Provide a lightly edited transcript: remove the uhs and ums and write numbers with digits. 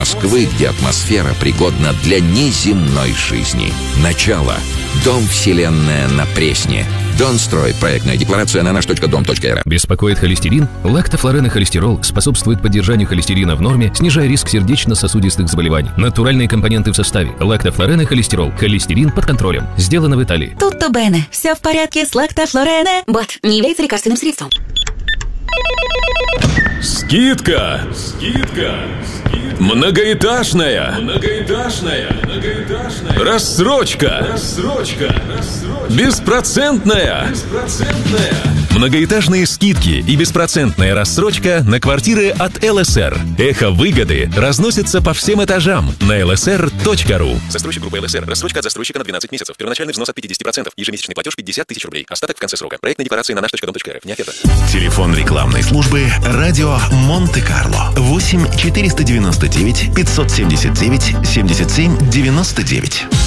Москвы, где атмосфера пригодна для неземной жизни. Начало. Дом «Вселенная» на Пресне. Донстрой. Проектная декларация на наш.дом.р. Беспокоит холестерин? Лактофлоренохолестерол способствует поддержанию холестерина в норме, снижая риск сердечно-сосудистых заболеваний. Натуральные компоненты в составе. Лактофлоренохолестерол. Холестерин под контролем. Сделано в Италии. Tutto bene. Все в порядке с лактофлорене. Бот не является лекарственным средством. Скидка! Многоэтажная! Рассрочка! Беспроцентная! Многоэтажные скидки и беспроцентная рассрочка на квартиры от ЛСР. Эхо выгоды разносится по всем этажам на lsr.ru. Застройщик группы ЛСР. Рассрочка от застройщика на 12 месяцев. Первоначальный взнос от 50%. Ежемесячный платеж 50 тысяч рублей. Остаток в конце срока. Проектная декларация на наш.дом.рф. Не оферта. Телефон рекламной службы «Радио Монте-Карло». 8 499 579 77 99.